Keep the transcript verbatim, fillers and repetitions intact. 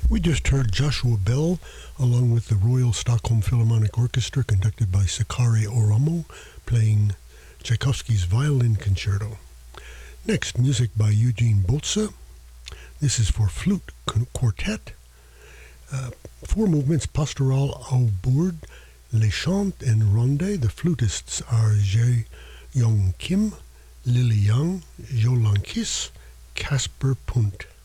We just heard Joshua Bell along with the Royal Stockholm Philharmonic Orchestra conducted by Sakari Oramo playing Tchaikovsky's Violin Concerto. Next, music by Eugene Botze. This is for flute quartet. Uh, four movements, Pastoral au bourd, Les Chants and Ronde. The flutists are Jae Young Kim, Lily Young, Jo Lankis, Casper Punt.